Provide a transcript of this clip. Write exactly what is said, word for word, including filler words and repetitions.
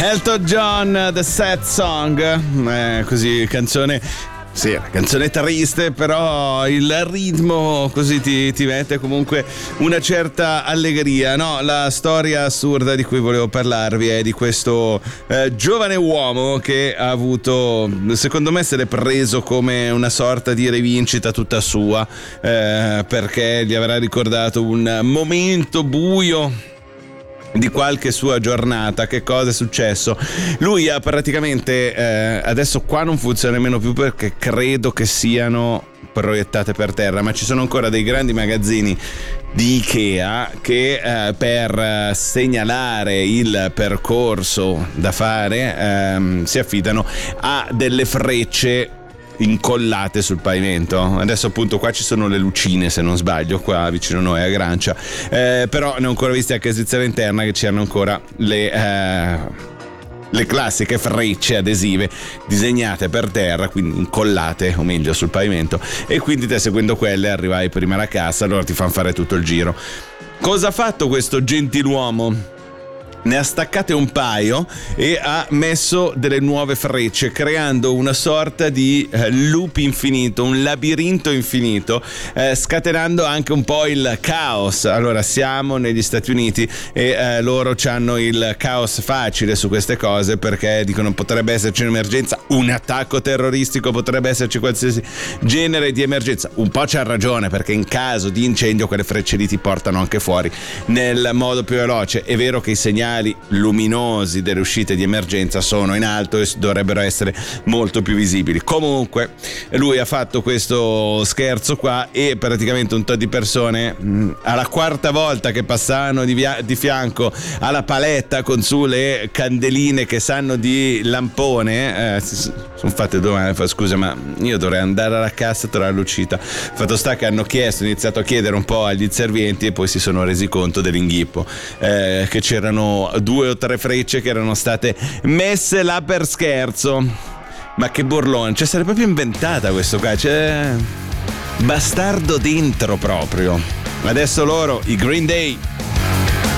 Elton John, The Sad Song, eh, così canzone, sì, una canzone triste, però il ritmo così ti, ti mette comunque una certa allegria, no? La storia assurda di cui volevo parlarvi è di questo eh, giovane uomo che ha avuto, secondo me se l'è preso come una sorta di rivincita tutta sua, eh, perché gli avrà ricordato un momento buio di qualche sua giornata. Che cosa è successo? Lui ha praticamente eh, adesso qua non funziona nemmeno più perché credo che siano proiettate per terra, ma ci sono ancora dei grandi magazzini di Ikea che eh, per segnalare il percorso da fare ehm, si affidano a delle frecce incollate sul pavimento. Adesso appunto qua ci sono le lucine, se non sbaglio, qua vicino a noi a Grancia, eh, però ne ho ancora viste anche a Svizzera Interna che ci hanno ancora le eh, le classiche frecce adesive disegnate per terra, quindi incollate, o meglio sul pavimento, e quindi te seguendo quelle arrivai prima alla cassa, allora ti fanno fare tutto il giro. Cosa ha fatto questo gentiluomo? Ne ha staccate un paio e ha messo delle nuove frecce, creando una sorta di eh, loop infinito, un labirinto infinito, eh, scatenando anche un po' il caos. Allora, siamo negli Stati Uniti e eh, loro hanno il caos facile su queste cose, perché dicono potrebbe esserci un'emergenza, un attacco terroristico, potrebbe esserci qualsiasi genere di emergenza. Un po' c'ha ragione, perché in caso di incendio quelle frecce lì ti portano anche fuori nel modo più veloce. È vero che i segnali luminosi delle uscite di emergenza sono in alto e dovrebbero essere molto più visibili. Comunque lui ha fatto questo scherzo qua e praticamente un tot di persone mh, alla quarta volta che passavano di, via- di fianco alla paletta con su le candeline che sanno di lampone, eh, sono fatte domande, scusa ma io dovrei andare alla cassa e trovare l'uscita. Fatto sta che hanno chiesto, iniziato a chiedere un po' agli inservienti e poi si sono resi conto dell'inghippo, eh, che c'erano due o tre frecce che erano state messe là per scherzo. Ma che burlone, cioè sarebbe proprio inventata questo qua, c'è bastardo dentro proprio. Adesso loro, i Green Day,